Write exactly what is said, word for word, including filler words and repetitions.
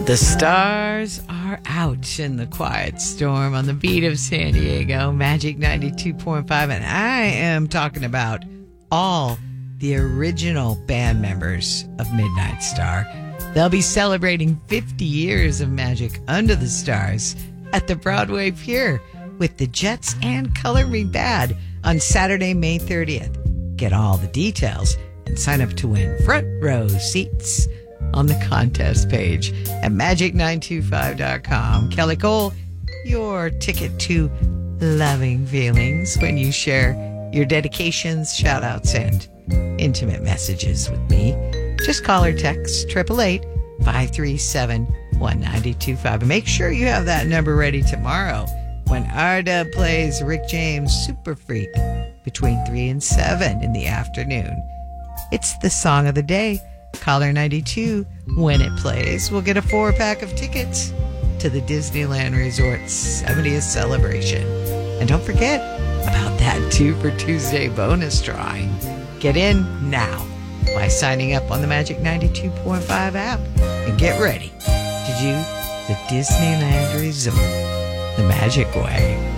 The stars are out in the quiet storm on the beat of San Diego, Magic ninety-two point five, and I am talking about all the original band members of Midnight Star. They'll be celebrating fifty years of Magic Under the Stars at the Broadway Pier with the Jets and Color Me Bad on Saturday, May thirtieth. Get all the details and sign up to win front row seats on the contest page at magic nine two five dot com. Kelly Cole, your ticket to loving feelings when you share your dedications, shout-outs, and intimate messages with me. Just call or text eight eight eight, five three seven, one nine two five. And make sure you have that number ready tomorrow when R-Dub plays Rick James' Super Freak between three and seven in the afternoon. It's the song of the day. Caller ninety-two, when it plays, will get a four-pack of tickets to the Disneyland Resort's seventieth celebration. And don't forget about that two for Tuesday bonus drawing. Get in now by signing up on the Magic ninety-two point five app and get ready to do the Disneyland Resort the Magic way.